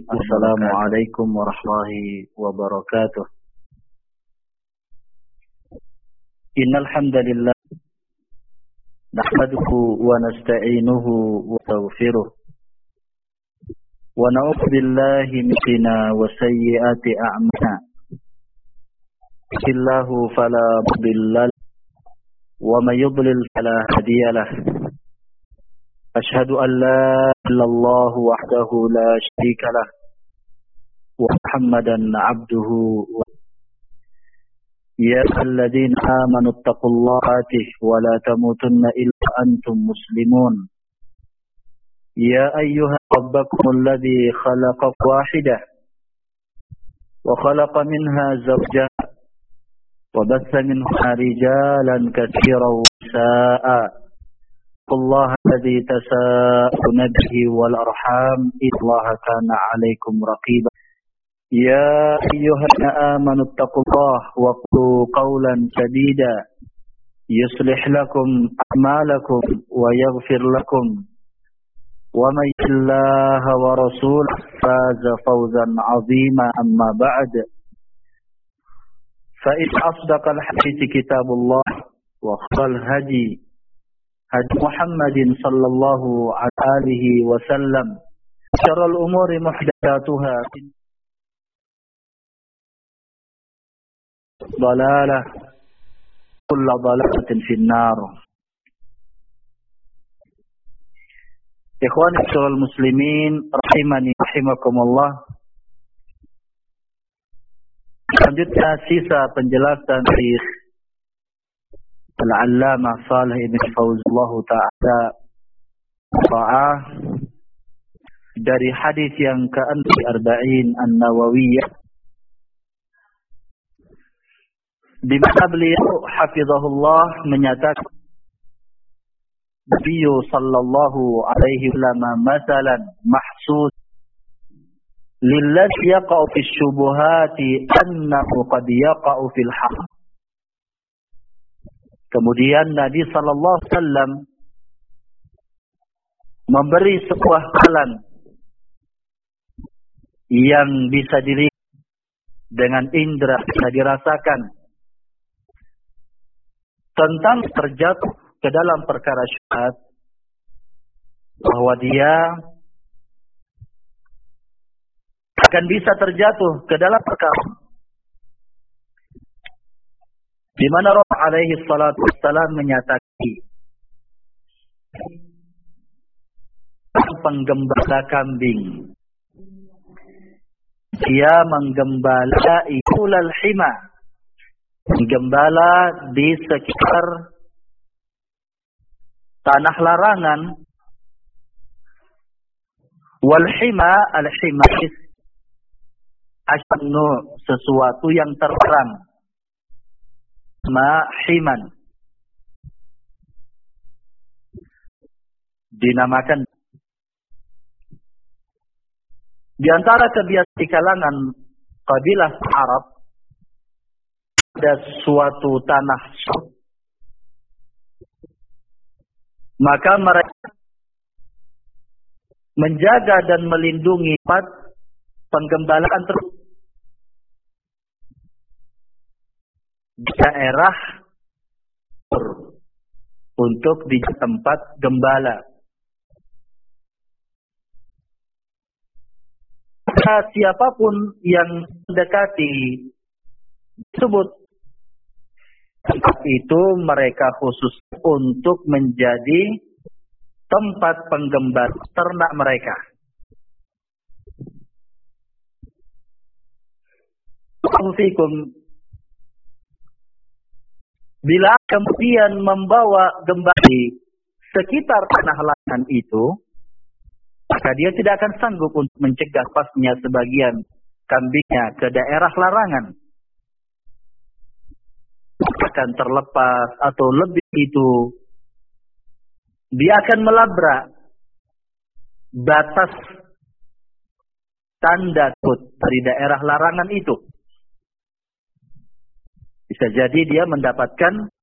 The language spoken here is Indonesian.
Assalamualaikum warahmatullahi wabarakatuh. Innal hamdalillah nahmaduhu wa nasta'inuhu wa nastaghfiruh wa na'udzu billahi min shururi wa sayyiati a'malina. Illahu fala mudilla wa may yudlil fala hadiya lahu. Ashhadu an la ilaha illallah wahdahu la syarika lah wa Muhammadan 'abduhu wa ya ayyuhalladzina amanu taqullaha wa la tamutunna illa antum muslimun. Ya ayyuha rabbakumul ladzi khalaqakum wahidah wa khalaqa minha zawjaha wa batha minhuma rijalan katsiran wa nisaa'a. Allah الذي تساءلون به والأرحام إن الله كان عليكم رقيبا. يا أيها الذين آمنوا اتقوا الله وقولوا قولا سديدا يصلح لكم أعمالكم ويغفر لكم ومن يطع الله ورسوله فاز فوزا عظيما. أما بعد فإن أصدق الحديث كتاب الله وخير الهدي هدي محمد صلى الله عليه وسلم شر الأمور محدثاتها ضلالة كل ضلالة في النار. Ikhwan fillah muslimin rahimani rahimakumullah. Selanjutnya sisa penjelasan Syekh Al-Allamah Shalih bin Fauzullah ta'ala ra'ah dari hadis yang ke-40 An-Nawawiyah, di mana beliau hafizahullah menyatakan Nabi sallallahu alaihi wasallam masalan mahsus lilladzi yaqa'u fi syubuhati annahu qad yaqa'u fil haqq. Kemudian Nabi sallallahu alaihi wasallam memberi sebuah jalan yang bisa dilihat dengan indera, bisa dirasakan tentang terjatuh ke dalam perkara syubhat, bahwa dia akan bisa terjatuh ke dalam perkara di mana Rasul alaihi salatu wassalam menyatakan penggembala kambing, dia menggembala ulal hima, menggembala di sekitar tanah larangan. Wal hima, al hima asnu, sesuatu yang terlarang. Himan dinamakan di antara kebiasaan di kalangan kabilah Arab, ada suatu tanah maka mereka menjaga dan melindungi tempat penggembalaan tersebut. Daerah untuk di tempat gembala. Siapapun yang mendekati tersebut, tempat itu mereka khusus untuk menjadi tempat penggembala ternak mereka. Assalamualaikum. Bila kemudian membawa gembala sekitar tanah larangan itu, maka dia tidak akan sanggup untuk mencegah pasnya sebagian kambingnya ke daerah larangan. Akan terlepas atau lebih itu, dia akan melabrak batas tanda dari daerah larangan itu. Bisa jadi dia mendapatkan